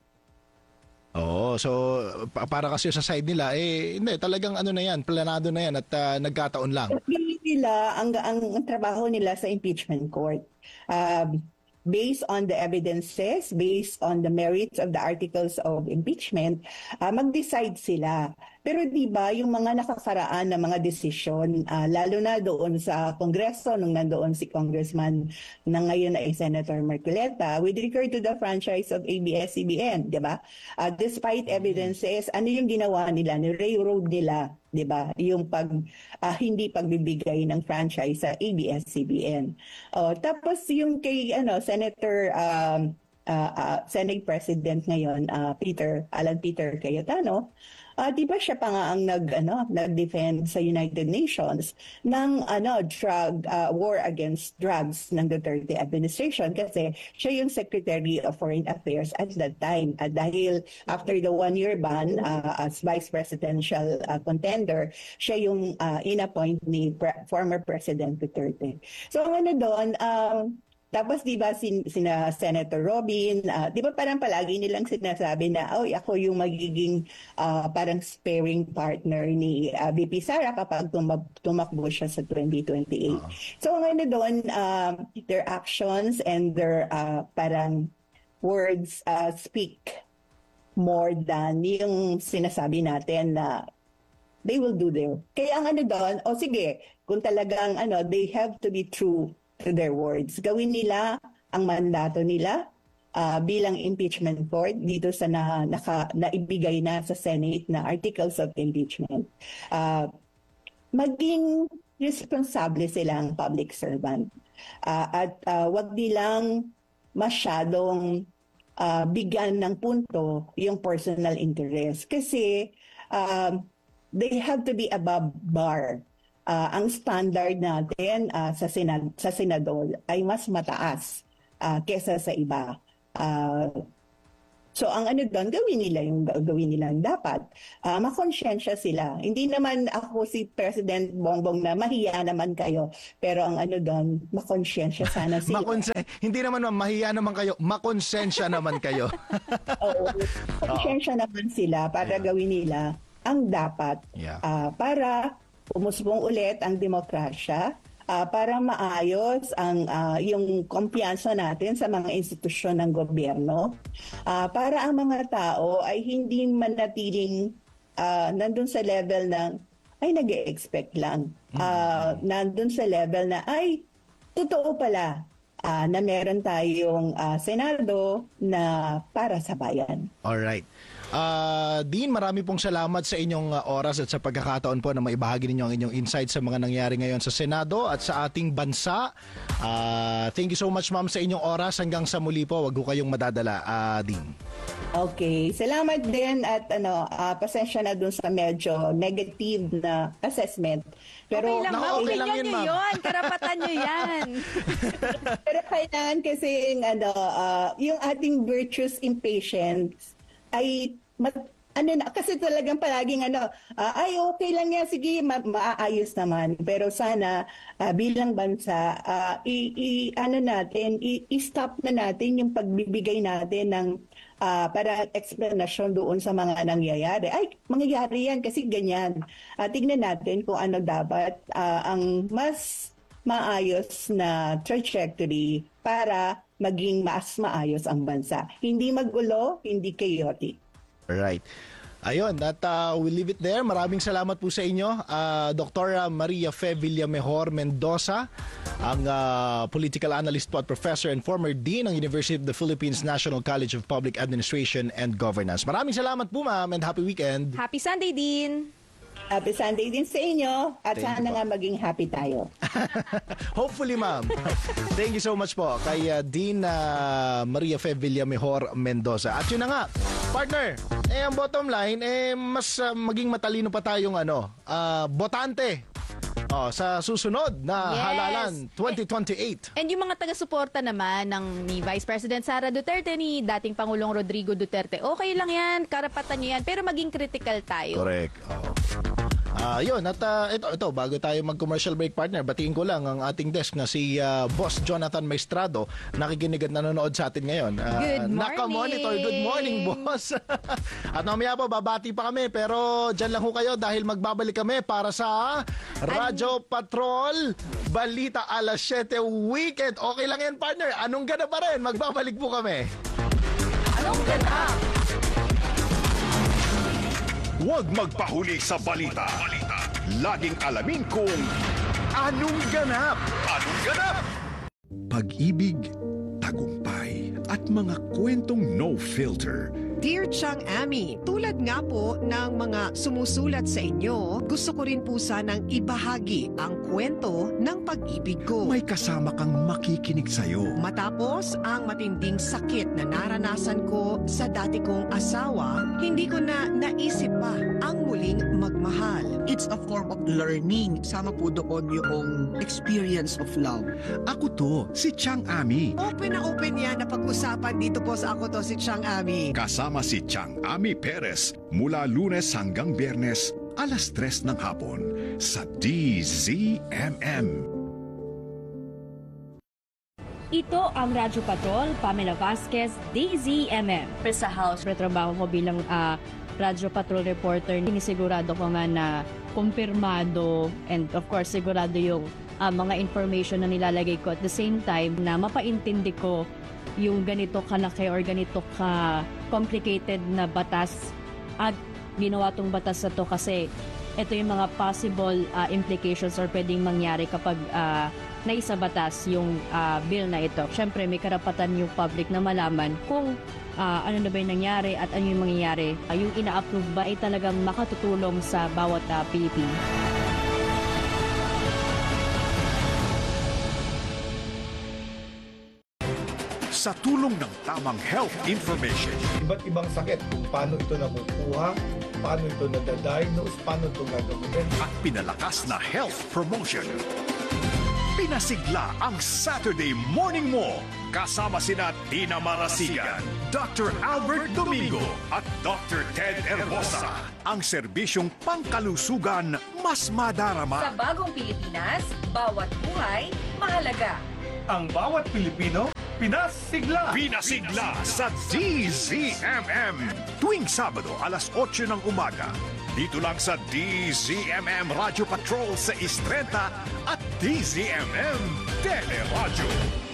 Oo, so para kasi sa side nila, eh hindi, talagang ano na yan, planado na yan at uh, nagkataon lang. Sabihin nila, ang, ang, ang trabaho nila sa impeachment court. Um, based on the evidences, based on the merits of the articles of impeachment, uh, mag-decide sila. Pero di ba yung mga nakakaraan na mga desisyon, uh, lalo na doon sa Kongreso, nung nandoon si Congressman na ngayon ay Senator Marcoleta, with regard to the franchise of A B S C B N, di ba? Uh, despite evidences, ano yung ginawa nila? Ni-railroad nila, di ba? Yung pag, uh, hindi pagbibigay ng franchise sa A B S C B N. Uh, tapos yung kay ano, Senator um, uh, uh, Senate President ngayon, uh, Peter, Alan Peter Cayetano, Uh, di ba siya pa nga ang nag ano nag-defend sa United Nations ng ano drug uh, war against drugs ng Duterte administration kasi siya yung Secretary of Foreign Affairs at that time. At dahil after the one-year ban uh, as vice presidential uh, contender, siya yung uh, in-appoint ni pre- former President Duterte. So ano doon, um, tapos di ba sin, sina Senator Robin, uh, di ba parang palagi nilang sinasabi na, oh, ako yung magiging uh, parang sparing partner ni uh, V P Sara kapag tumab- tumakbo siya sa twenty twenty-eight. Uh-huh. So ang ano doon, um, their actions and their uh, parang words uh, speak more than yung sinasabi natin na they will do their. Kaya ang ano doon, o sige, kung talagang ano, they have to be true to their words. Gawin nila ang mandato nila uh, bilang impeachment court dito sa na, naka, naibigay na sa Senate na articles of impeachment. Uh, maging responsable silang public servant. Uh, at uh, wag nilang masyadong uh, bigyan ng punto yung personal interest. Kasi um, they have to be above bar. Uh, ang standard natin uh, sa, senad sa senador ay mas mataas uh, kesa sa iba. Uh, so ang ano doon, gawin nila yung gawin nila yung dapat. Uh, makonsensya sila. Hindi naman ako si President Bongbong na mahiya naman kayo. Pero ang ano doon, makonsensya sana sila. Makonsen- hindi naman ma'am, mahiya naman kayo. Makonsensya naman kayo. Oo. Makonsensya naman sila para yeah. gawin nila ang dapat yeah. uh, para umusbong ulit ang demokrasya, uh, para maayos ang uh, yung kumpiyansa natin sa mga institusyon ng gobyerno, uh, para ang mga tao ay hindi manatiling uh, nandun sa level ng ay nag-e-expect lang. Uh, nandun sa level na ay totoo pala uh, na meron tayong uh, Senado na para sa bayan. Alright. Uh, Dean, marami pong salamat sa inyong uh, oras at sa pagkakataon po na maibahagi ninyo ang inyong insights sa mga nangyari ngayon sa Senado at sa ating bansa. Uh, thank you so much ma'am sa inyong oras. Hanggang sa muli po, wag ko kayong madadala, uh, Dean. Okay, salamat din at ano, uh, pasensya na dun sa medyo negative na assessment. Pero okay lang, ma'am. Okay lang yun, ma'am. Yun. Karapatan nyo yan. Pero kailangan kasi ano, uh, yung ating virtuous impatience ay mat, ano na, kasi talagang palaging ano, uh, ay okay lang yan, sige, ma- maaayos naman. Pero sana uh, bilang bansa, uh, i, i, ano natin, i, i-stop na natin yung pagbibigay natin ng uh, para explanation doon sa mga nangyayari. Ay, mangyayari yan kasi ganyan. Uh, tignan natin kung ano dapat uh, ang mas maayos na trajectory para maging mas maayos ang bansa. Hindi magulo, hindi chaotic. Right. Ayun, at uh, we'll leave it there. Maraming salamat po sa inyo. Uh, Doctor Maria Fe Villamejor Mendoza, ang uh, political analyst po at professor and former dean ng University of the Philippines National College of Public Administration and Governance. Maraming salamat po ma'am and happy weekend. Happy Sunday, Dean. Happy Sunday din sa inyo at Thank sana nga maging happy tayo. Hopefully, ma'am. Thank you so much po kay uh, Dean uh, Maria Fe Villamejor Mendoza. At yun na nga, partner, eh ang bottom line, eh mas uh, maging matalino pa tayong ano, uh, botante. Oh, sa susunod na yes. halalan twenty twenty-eight. And yung mga taga-suporta naman ng ni Vice President Sara Duterte, ni dating Pangulong Rodrigo Duterte, okay lang yan, karapatan nyo yan, pero maging critical tayo. Correct. Oh. Ah, uh, yun, at uh, ito, ito, bago tayo mag-commercial break, partner, batiin ko lang ang ating desk na si uh, Boss Jonathan Maestrado, nakikinig at nanonood sa atin ngayon. Uh, Good morning! Naka-monitor. Good morning, boss! At mamaya po, babati pa kami, pero dyan lang ho kayo dahil magbabalik kami para sa Radyo Patrol Balita alas siyete Weekend. Okay lang yan, partner. Anong gana pa rin? Magbabalik po kami. Anong gana? Huwag magpahuli sa balita. Laging alamin kung anong ganap. Anong ganap? Pag-ibig, tagumpay, at mga kwentong no filter. Dear Chang Ami, tulad nga po ng mga sumusulat sa inyo, gusto ko rin po sanang ibahagi ang kwento ng pag-ibig ko. May kasama kang makikinig sa'yo. Matapos ang matinding sakit na naranasan ko sa dati kong asawa, hindi ko na naisip pa ang muling magmahal. It's a form of learning. Sama po doon yung experience of love. Ako to, si Chang Ami. Open na open yan na pag-usapan dito po sa Ako To Si Chang Ami. Kasama si Chang Ami Perez mula Lunes hanggang Biyernes, alas tres ng hapon sa D Z M M. Ito ang Radyo Patrol, Pamela Vasquez, D Z M M. Sa House, retrabaho ko bilang uh, Radyo Patrol reporter. Sinisigurado ko nga na kumpirmado and of course sigurado yung uh, mga information na nilalagay ko. At the same time na mapaintindi ko yung ganito kalaki or ganito ka complicated na batas at ginawa tong batas na to kasi ito yung mga possible uh, implications or pwedeng mangyari kapag uh, naisa batas yung uh, bill na ito. Siyempre, may karapatan yung public na malaman kung uh, ano na ba yung nangyari at ano yung mangyayari. Uh, yung ina-approve ba ay talagang makatutulong sa bawat uh, Pilipino. Sa tulong ng tamang health information, Iba't ibang sakit kung paano ito nakukuha, paano ito nadadiagnose, paano ito gagawin. at pinalakas na health promotion. Pinasigla ang Saturday morning mo kasama sina Tina Marasigan, Doctor Albert Domingo at Doctor Ted Herbosa. Ang serbisyong pangkalusugan mas madarama. Sa bagong Pilipinas, bawat buhay mahalaga. Ang bawat Pilipino, pinasigla! Pinasigla sa D Z M M tuwing Sabado alas otso ng umaga. Dito lang sa D Z M M Radio Patrol sa Istrenta at D Z M M Teleradyo.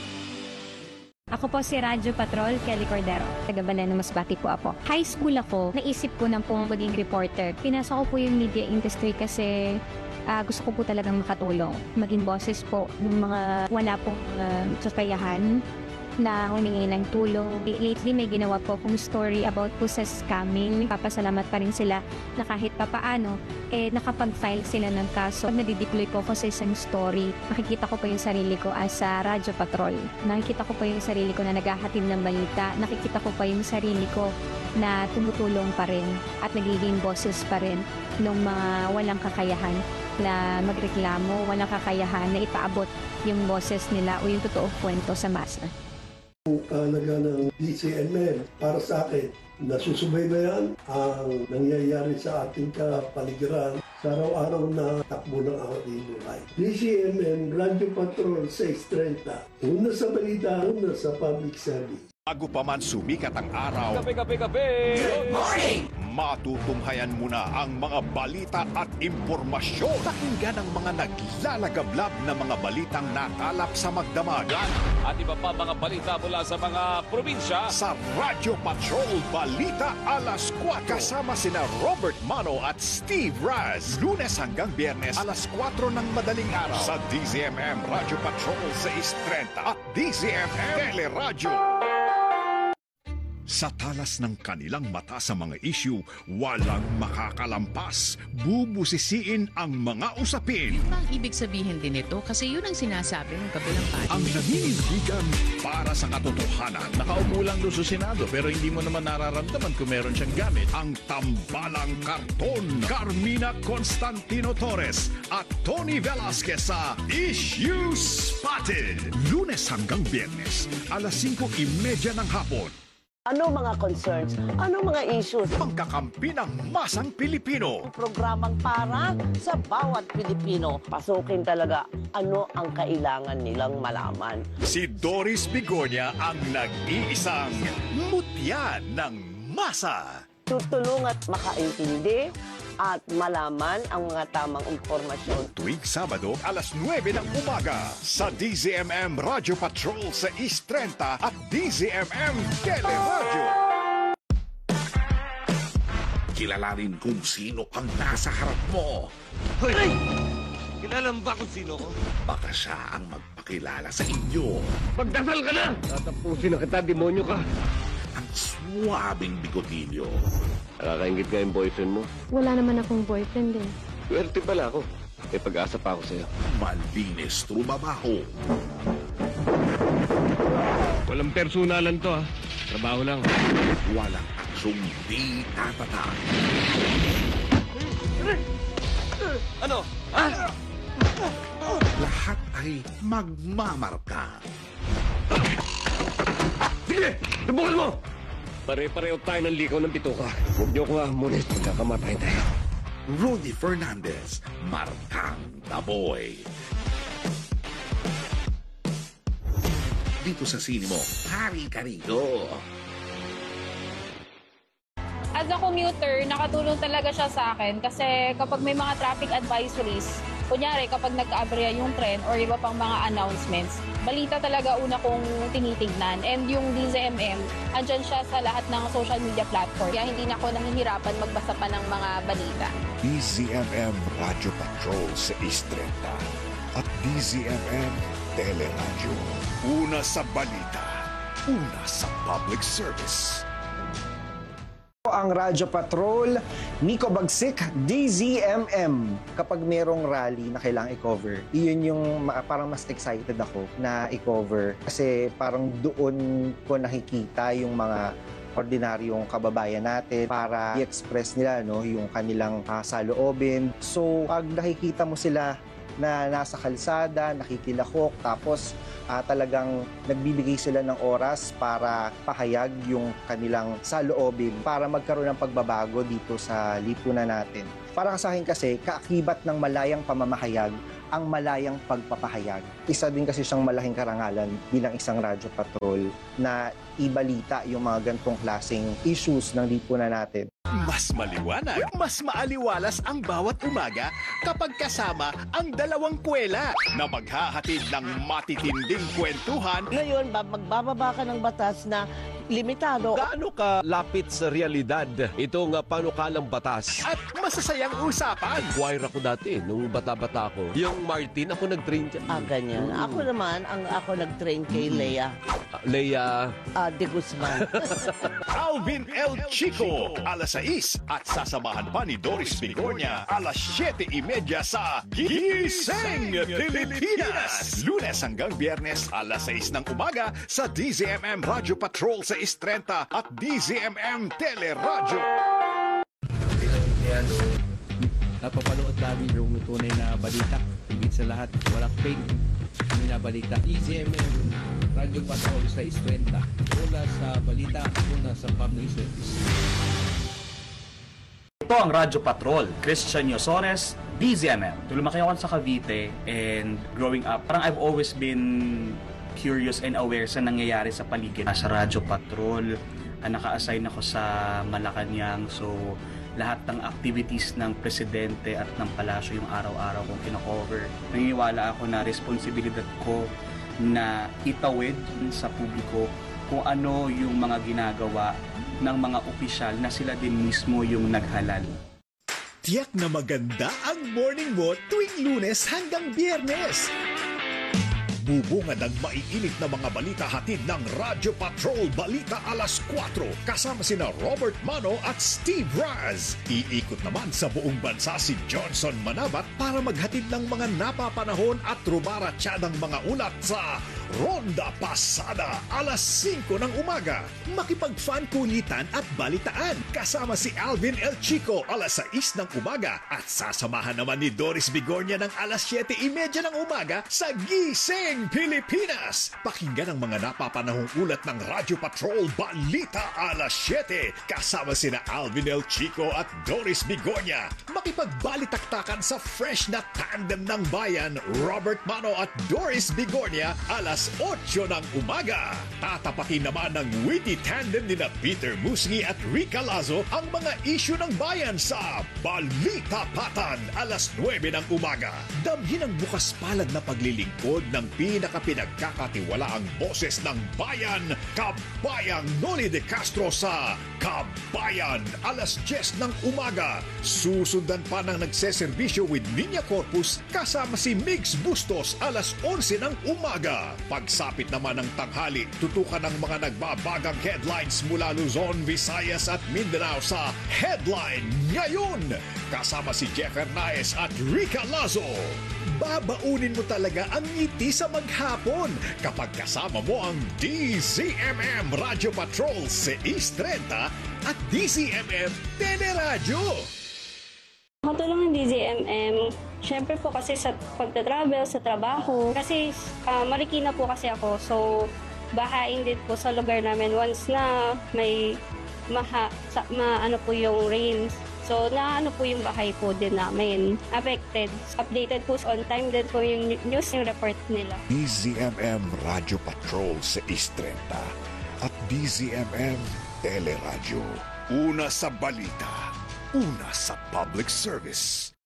Ako po si Radyo Patrol, Kelly Cordero. Taga Baleno, Masbate po ako. High school ako, naisip ko nang pong maging reporter. Pinasok ko po yung media industry kasi uh, gusto ko po talagang makatulong. Maging boses po ng mga wala pong uh, kakayahan na humingi ng tulong. Lately, may ginawa po akong story about po sa scamming. Papasalamat pa rin sila na kahit papaano, eh, nakapag-file sila ng kaso. Pag nadideploy po ako sa isang story, nakikita ko po yung sarili ko as a Radyo Patrol. Nakikita ko po yung sarili ko na naghahatid ng balita. Nakikita ko pa yung sarili ko na tumutulong pa rin at nagiging boses pa rin ng mga walang kakayahan na magreklamo, walang kakayahan na ipaabot yung boses nila o yung totoong kwento sa masa. Ang kahalaga ng D Z M M para sa akin, nasusubaybayan ang nangyayari sa ating kapaligiran sa araw-araw na takbo ng ating buhay. D Z M M Radio Patrol sa Istrenta, una sa balita, una sa public service. Bago pa man sumikat ang araw, Kape, kape, kape! Good morning! Matutunghayan muna ang mga balita at impormasyon. Pakinggan ang mga naglalagablab na mga balitang nakalap sa magdamagan. At iba pa mga balita mula sa mga probinsya. Sa Radio Patrol Balita Alas kwatro. Kasama sina Robert Mano at Steve Raz. Lunes hanggang Biyernes alas kwatro ng madaling araw. Sa D Z M M Radio Patrol sa Istrenta at D Z M M Teleradyo. Sa talas ng kanilang mata sa mga issue, walang makakalampas. Bubusisiin ang mga usapin. Yun ba ang ibig sabihin din ito? Kasi yun ang sinasabi ng kabilang panig. Ang naninindigan para sa katotohanan. Nakaupo lang doon sa Senado pero hindi mo naman nararamdaman kung meron siyang gamit. Ang tambalang karton. Carmina Constantino Torres at Tony Velasquez sa Issue Spotted. Lunes hanggang Biyernes, alas singko trenta ng hapon. Ano mga concerns? Ano mga issues? Pangkakampi ng masang Pilipino. Programang para sa bawat Pilipino. Pasukin talaga ano ang kailangan nilang malaman. Si Doris Bigornia ang nag-iisang mutya ng masa. Tutulong at makaintindi at malaman ang mga tamang impormasyon. Tuwing Sabado, alas nuwebe ng umaga sa D Z M M Radio Patrol sa Istrenta at D Z M M Teleradyo. Kilalanin kung sino ang nasa harap mo. Hoy! Kilala mo ba kung sino ko? Baka siya ang magpakilala sa inyo. Magdasal ka na! Tatapusin na kita, demonyo ka. Ang swabing bigotilyo. Nakakaingit nga yung boyfriend mo. Wala naman akong boyfriend eh. Swerte pala ako. May pag-asa pa ako sa'yo. Malinis trumabaho. Walang personalan to, ha? Trabaho lang. Walang aksyong di tatatak. Ano? Ah! Lahat ay magmamarka. Sige! Subukan mo! Pare-pareho tayo ng likaw ng bituka. Huwag niyo ko hamunin. Magkakamatay tayo. Rudy Fernandez, Markang Taboy. Dito sa sine mo, hari ka rito. As a commuter, nakatulong talaga siya sa akin kasi kapag may mga traffic advisories, Kunyari, kapag nagka-aberya yung trend or iba pang mga announcements, balita talaga una kong tinitignan. And yung D Z M M, andyan siya sa lahat ng social media platform. Kaya hindi na ako nahihirapan magbasa pa ng mga balita. D Z M M Radyo Patrol sa East thirty at D Z M M Teleradyo. Una sa balita, una sa public service. Ang Radyo Patrol, Nico Bagsik, D Z M M. Kapag merong rally na kailangang i-cover, iyon yung ma- parang mas excited ako na i-cover. Kasi parang doon ko nakikita yung mga ordinaryong kababayan natin para i-express nila no, yung kanilang uh, saloobin. So, pag nakikita mo sila na nasa kalsada, nakikilahok, tapos uh, talagang nagbibigay sila ng oras para pahayag yung kanilang saloobin para magkaroon ng pagbabago dito sa lipunan natin. Para sa akin kasi, kaakibat ng malayang pamamahayag ang malayang pagpapahayag. Isa din kasi siyang malaking karangalan bilang isang radyo patrol na ibalita yung mga gantong klaseng issues ng lipunan natin. Mas maliwanag, mas maaliwalas ang bawat umaga kapag kasama ang dalawang kwela na maghahatid ng matitinding kwentuhan. Ngayon, magbababa ka ng batas na limitado. Gaano ka lapit sa realidad itong uh, panukalang batas? At masasayang usapan. Choir ako dati, nung bata-bata ako. Yung Martin, ako nag-train dyan. Ah, ganyan. Mm. Ako naman, ang ako nag-train kay Lea. Uh, Lea? Uh, de Guzman. Alvin El Chico, alas sais. At sasamahan pa ni Doris Bigornia, alas siyete y media sa Gising Pilipinas. Lunes hanggang Biyernes, alas sais ng umaga sa D Z M M Radyo Patrol sa East thirty at D Z M M Teleradyo. Napapanood namin yung tunay na balita. Higit sa lahat, walang fake. Hindi na balita. D Z M M, Radyo Patrol sa East thirty. Una sa balita, una sa public service. Ito ang Radyo Patrol, Christian Yosores, D Z M M. Lumaki ako sa Cavite and growing up, parang I've always been curious and aware sa nangyayari sa paligid. Sa Radyo Patrol, naka-assign ako sa Malacanang, so lahat ng activities ng presidente at ng palasyo yung araw-araw kong kino-cover. Naniniwala ako na responsibilidad ko na itawid sa publiko kung ano yung mga ginagawa ng mga opisyal na sila din mismo yung naghalal. Tiyak na maganda ang morning mo tuwing Lunes hanggang Biyernes. Bubungad ang maiinit na mga balita hatid ng Radyo Patrol Balita alas kwatro kasama sina Robert Mano at Steve Raz. Iikot naman sa buong bansa si Johnson Manabat para maghatid ng mga napapanahon at rumaratsyadang mga ulat sa Ronda Pasada alas singko ng umaga. Makipag-fan kulitan at balitaan kasama si Alvin El Chico alas sais ng umaga at sasamahan naman ni Doris Bigornia ng alas siyete y media ng umaga sa Gising Pilipinas. Pakinggan ang mga napapanahong ulat ng Radyo Patrol Balita alas siyete kasama sina Alvin El Chico at Doris Bigornia. Makipagbalitaktakan sa fresh na tandem ng bayan Robert Mano at Doris Bigornia alas otso ng umaga. Tatapakin naman ng witty tandem nina Peter Musngi at Rica Lazo ang mga isyu ng bayan sa Balita Patan alas nuwebe ng umaga. Damhin ang bukas palad na paglilingkod ng pinakapinagkakatiwalaang boses ng bayan, Kabayang Noli de Castro sa Kabayan alas diyes ng umaga. Susundan pa ng nagseserbisyo with Niña Corpus kasama si Migs Bustos alas onse ng umaga. Pagsapit naman ng tanghali, tutukan ng mga nagbabagang headlines mula Luzon, Visayas at Mindanao sa Headline Ngayon kasama si Jeff Hernaez at Rica Lazo. Babaunin mo talaga ang ngiti sa maghapon kapag kasama mo ang D Z M M Radyo Patrol sa East thirty at D Z M M Teleradyo. Makatulong ng D Z M M, syempre po kasi sa pagta-travel, sa trabaho, kasi uh, Marikina po kasi ako, so bahain din po sa lugar namin once na may maha, sa, ma, ano po yung rains. So, na ano po yung bahay po din namin. Affected. Updated po on time din po yung news, yung report nila. D Z M M Radyo Patrol sa East thirty at D Z M M Teleradyo. Una sa balita, una sa public service.